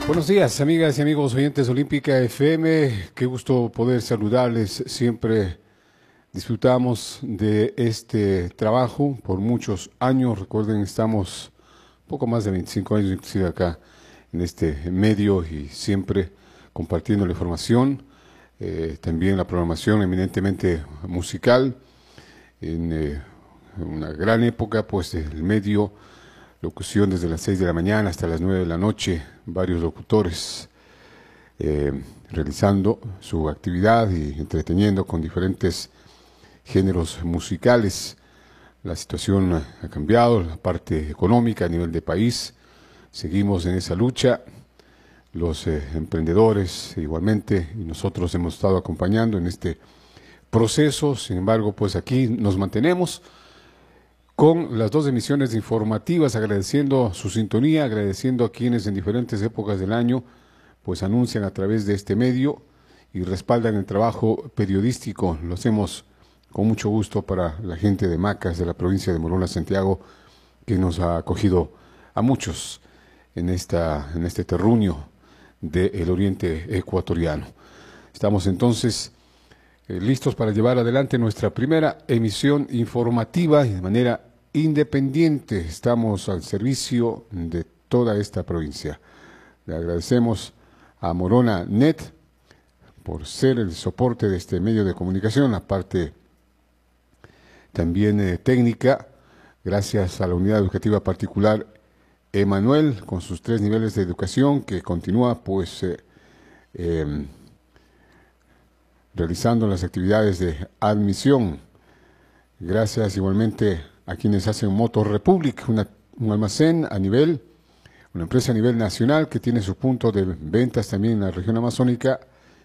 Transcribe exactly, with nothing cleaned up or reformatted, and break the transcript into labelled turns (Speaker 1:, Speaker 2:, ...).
Speaker 1: Buenos días, amigas y amigos oyentes Olímpica F M. Qué gusto poder saludarles. Siempre disfrutamos de este trabajo por muchos años. Recuerden, estamos poco más de veinticinco años inclusive acá en este medio y siempre compartiendo la información, eh, también la programación eminentemente musical. En eh, una gran época, pues el medio, locución desde las seis de la mañana hasta las nueve de la noche, varios locutores eh, realizando su actividad y entreteniendo con diferentes géneros musicales. La situación ha cambiado, la parte económica a nivel de país, seguimos en esa lucha, los eh, emprendedores igualmente, y nosotros hemos estado acompañando en este proceso. Sin embargo, pues aquí nos mantenemos con las dos emisiones informativas, agradeciendo su sintonía, agradeciendo a quienes en diferentes épocas del año pues anuncian a través de este medio y respaldan el trabajo periodístico. Lo hacemos con mucho gusto para la gente de Macas, de la provincia de Morona, Santiago, que nos ha acogido a muchos en, esta, en este terruño del oriente ecuatoriano. Estamos entonces Eh, listos para llevar adelante nuestra primera emisión informativa y de manera independiente. Estamos al servicio de toda esta provincia. Le agradecemos a Morona Net por ser el soporte de este medio de comunicación, la parte también eh, técnica, gracias a la unidad educativa particular Emanuel, con sus tres niveles de educación, que continúa pues eh, eh, realizando las actividades de admisión. Gracias igualmente a quienes hacen Motor Republic, una, un almacén a nivel, una empresa a nivel nacional que tiene su punto de ventas también en la región amazónica,